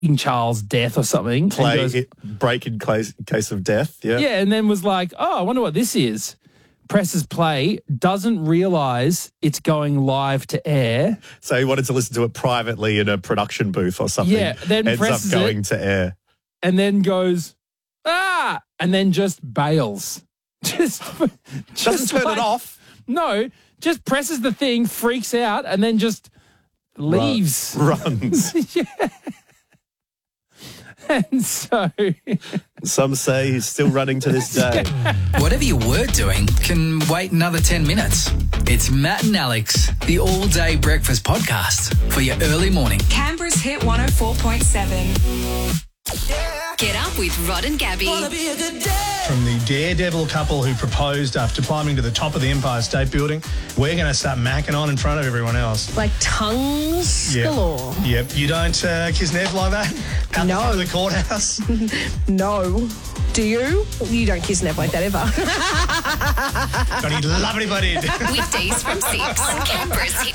King Charles' death or something. Break in case of death, yeah. Yeah, and then was like, oh, I wonder what this is. Presses play, doesn't realise it's going live to air. So he wanted to listen to it privately in a production booth or something. Yeah, then ends presses up going to air. And then goes, and then just bails. Just doesn't turn it off. No, just presses the thing, freaks out, and then just leaves. Runs. Yeah. And so... Some say he's still running to this day. Whatever you were doing can wait another 10 minutes. It's Matt and Alex, the all-day breakfast podcast for your early morning. Canberra's Hit 104.7. Get up with Rod and Gabby. From the daredevil couple who proposed after climbing to the top of the Empire State Building, we're going to start macking on in front of everyone else. Like tongues galore. Yep. You don't kiss Nev like that? Out the front of the courthouse? No. Do you? You don't kiss Nev like that ever. Got any lovely buddy. Weekdays from 6 on Canberra's Hit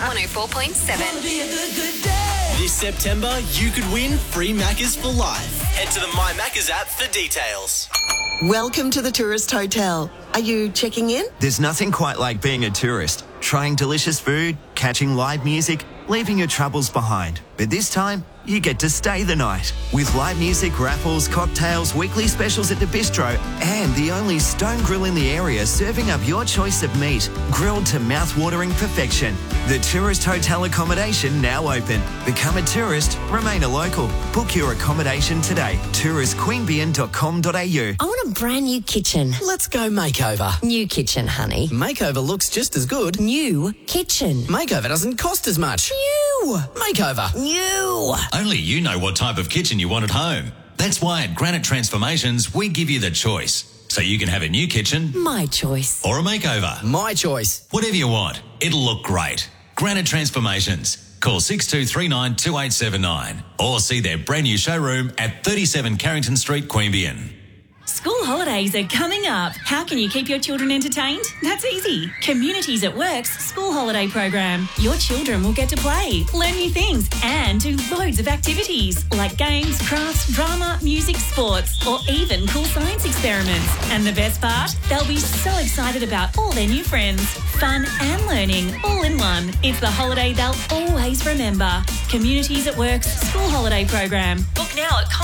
104.7. This September, you could win free Maccas for life. Head to the My Maccas app for details. Welcome to the Tourist Hotel. Are you checking in? There's nothing quite like being a tourist. Trying delicious food, catching live music, leaving your troubles behind. But this time, you get to stay the night. With live music, raffles, cocktails, weekly specials at the bistro, and the only stone grill in the area serving up your choice of meat, grilled to mouth-watering perfection. The Tourist Hotel accommodation now open. Become a tourist, remain a local. Book your accommodation today. touristqueanbeyan.com.au. I want a brand new kitchen. Let's go makeover. New kitchen, honey. Makeover looks just as good. New kitchen. Makeover doesn't cost as much. New. Makeover. New. Only you know what type of kitchen you want at home. That's why at Granite Transformations, we give you the choice. So you can have a new kitchen. My choice. Or a makeover. My choice. Whatever you want. It'll look great. Granite Transformations. Call 6239 2879 or see their brand new showroom at 37 Carrington Street, Queanbeyan. School holidays are coming up. How can you keep your children entertained? That's easy. Communities at Work's school holiday program. Your children will get to play, learn new things, and do loads of activities like games, crafts, drama, music, sports, or even cool science experiments. And the best part? They'll be so excited about all their new friends. Fun and learning all in one. It's the holiday they'll always remember. Communities at Work's school holiday program. Book now at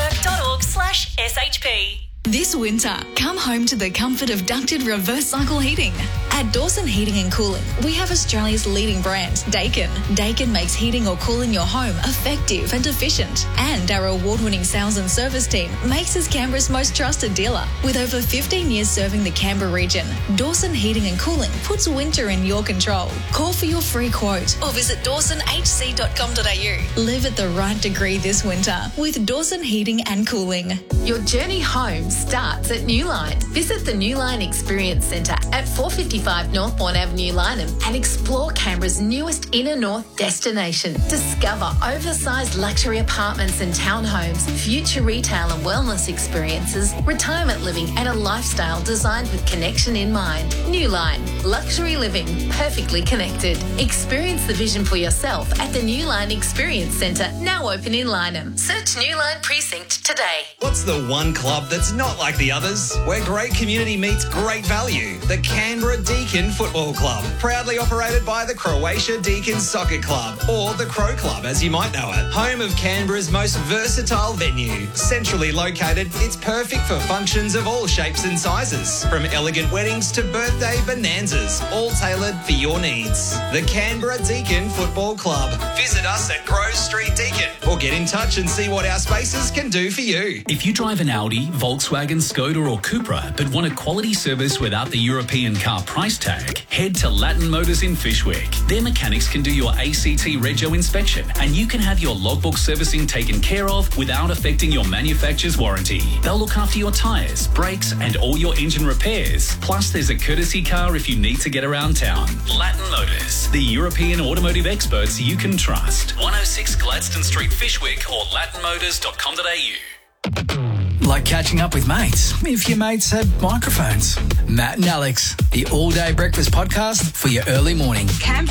comsatwork.org/SHP. This winter, come home to the comfort of ducted reverse cycle heating. At Dawson Heating and Cooling, we have Australia's leading brand, Daikin. Daikin makes heating or cooling your home effective and efficient. And our award-winning sales and service team makes us Canberra's most trusted dealer. With over 15 years serving the Canberra region, Dawson Heating and Cooling puts winter in your control. Call for your free quote or visit dawsonhc.com.au. Live at the right degree this winter with Dawson Heating and Cooling. Your journey home starts at Newline. Visit the Newline Experience Centre at 455 Northbourne Avenue, Lyneham, and explore Canberra's newest inner north destination. Discover oversized luxury apartments and townhomes, future retail and wellness experiences, retirement living, and a lifestyle designed with connection in mind. Newline, luxury living, perfectly connected. Experience the vision for yourself at the Newline Experience Centre, now open in Lyneham. Search Newline Precinct today. What's the one club that's not like the others? Where great community meets great value. The Canberra Deakin Football Club. Proudly operated by the Croatia Deakin Soccer Club, or the Crow Club as you might know it. Home of Canberra's most versatile venue. Centrally located, it's perfect for functions of all shapes and sizes. From elegant weddings to birthday bonanzas, all tailored for your needs. The Canberra Deakin Football Club. Visit us at Grove Street Deakin or get in touch and see what our spaces can do for you. If you drive an Audi, Volkswagen, Skoda or Cupra but want a quality service without the European car price tag, head to Latin Motors in Fyshwick. Their mechanics can do your ACT Rego inspection and you can have your logbook servicing taken care of without affecting your manufacturer's warranty. They'll look after your tyres, brakes and all your engine repairs. Plus there's a courtesy car if you need to get around town. Latin Motors, the European automotive experts you can trust. 106 Gladstone Street, Fyshwick or latinmotors.com.au. Like catching up with mates, if your mates had microphones. Matt and Alex, the all-day breakfast podcast for your early morning. Canberra.